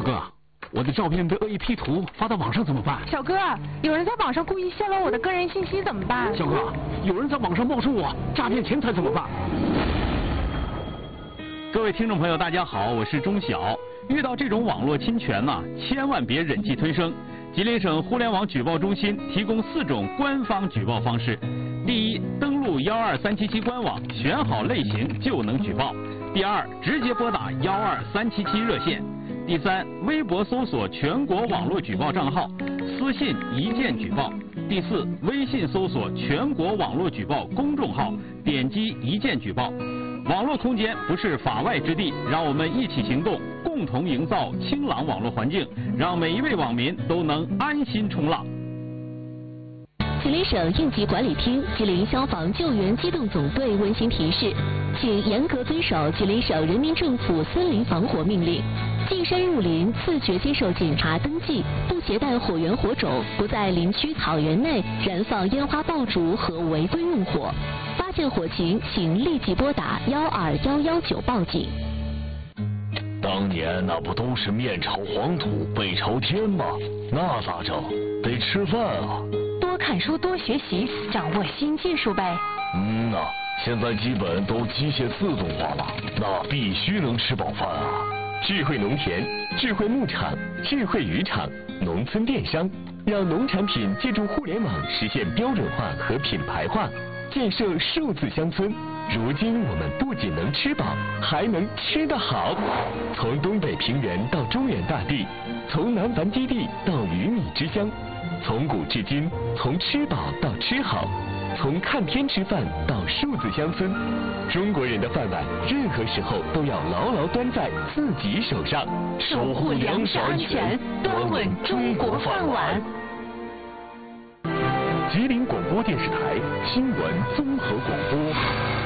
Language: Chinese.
哥，我的照片被恶意 P 图发到网上怎么办？ 小哥，有人在网上故意泄露我的个人信息怎么办？ 小哥，有人在网上冒充我诈骗钱财怎么办？ 各位听众朋友，大家好，我是钟晓。遇到这种网络侵权呢，千万别忍气吞声。吉林省互联网举报中心提供4种官方举报方式：第一，登录12377官网，选好类型就能举报；第二，直接拨打12377热线；第三，微博搜索全国网络举报账号，私信一键举报；第四，微信搜索全国网络举报公众号，点击一键举报。网络空间不是法外之地，让我们一起行动，共同营造清朗网络环境，让每一位网民都能安心冲浪。 吉林省应急管理厅、吉林消防救援机动总队温馨提示，请严格遵守吉林省人民政府森林防火命令。进山入林，自觉接受检查登记，不携带火源火种，不在林区草原内燃放烟花爆竹和违规用火。发现火情，请立即拨打12119报警。 当年那不都是面朝黄土背朝天吗？那咋整？得吃饭啊！ 多看书，多学习，掌握新技术呗。 现在基本都机械自动化了，那必须能吃饱饭啊！ 智慧农田、智慧牧场、智慧渔场、农村电商，让农产品借助互联网实现标准化和品牌化，建设数字乡村。如今我们不仅能吃饱，还能吃得好。从东北平原到中原大地，从南繁基地到鱼米之乡，从古至今，从吃饱到吃好，从看天吃饭到数字乡村，中国人的饭碗任何时候都要牢牢端在自己手上， 守护粮食安全，端稳中国饭碗。 吉林广播电视台新闻综合广播。